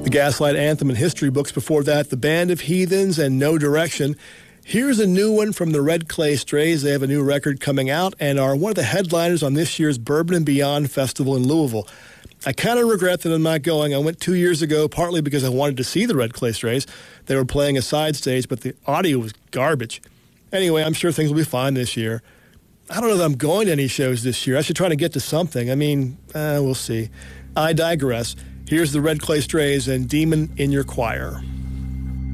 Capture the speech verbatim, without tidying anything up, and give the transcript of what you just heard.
The Gaslight Anthem and history books before that, The Band of Heathens and No Direction. Here's a new one from the Red Clay Strays. They have a new record coming out and are one of the headliners on this year's Bourbon and Beyond Festival in Louisville. I kind of regret that I'm not going. I went two years ago, partly because I wanted to see the Red Clay Strays. They were playing a side stage, but the audio was garbage. Anyway, I'm sure things will be fine this year. I don't know that I'm going to any shows this year. I should try to get to something. I mean, uh, we'll see. I digress. Here's the Red Clay Strays and Demon in Your Choir.